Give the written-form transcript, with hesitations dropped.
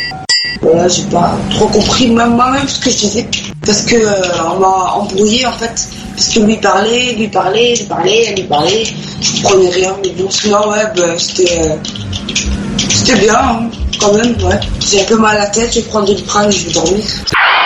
Voilà, j'ai pas trop compris moi-même ce que je disais. Parce que on m'a embrouillé en fait. Parce que lui parlait. Je comprenais rien. Mais bon, sinon, ouais, bah, c'était bien, hein, quand même, ouais. J'ai un peu mal à la tête, je vais prendre du Doliprane et je vais dormir.